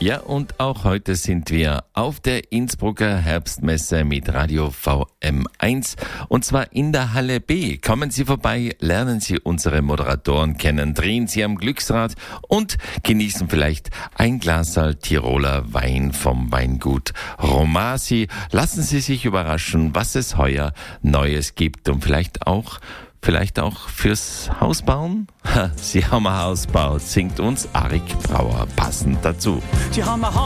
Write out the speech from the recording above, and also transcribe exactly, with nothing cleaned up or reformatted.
Ja, und auch heute sind wir auf der Innsbrucker Herbstmesse mit Radio V M eins und zwar in der Halle B. Kommen Sie vorbei, lernen Sie unsere Moderatoren kennen, drehen Sie am Glücksrad und genießen vielleicht ein Glaserl Tiroler Wein vom Weingut Romasi. Lassen Sie sich überraschen, was es heuer Neues gibt und vielleicht auch Vielleicht auch fürs Hausbauen? Ha, Sie haben ein Haus gebaut, singt uns Arik Brauer passend dazu. Sie haben ein